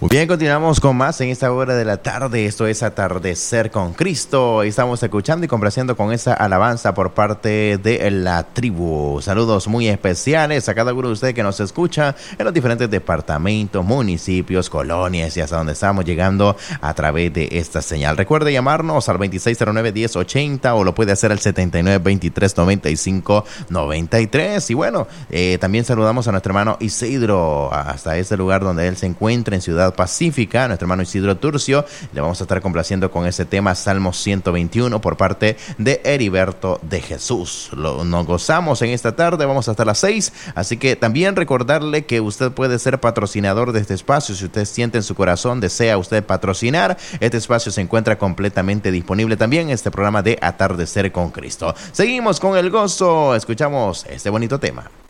Muy bien, continuamos con más en esta hora de la tarde. Esto es Atardecer con Cristo. Estamos escuchando y complaciendo con esa alabanza por parte de la tribu. Saludos muy especiales a cada uno de ustedes que nos escucha en los diferentes departamentos, municipios, colonias y hasta donde estamos llegando a través de esta señal. Recuerde llamarnos al 2609-1080 o lo puede hacer al 7923-9593. Y bueno, también saludamos a nuestro hermano Isidro hasta ese lugar donde él se encuentra en Ciudad Pacífica, nuestro hermano Isidro Turcio. Le vamos a estar complaciendo con ese tema Salmo 121 por parte de Heriberto de Jesús. Nos gozamos en esta tarde, vamos hasta las 6, así que también recordarle que usted puede ser patrocinador de este espacio. Si usted siente en su corazón, desea usted patrocinar, este espacio se encuentra completamente disponible también en este programa de Atardecer con Cristo. Seguimos con el gozo, escuchamos este bonito tema.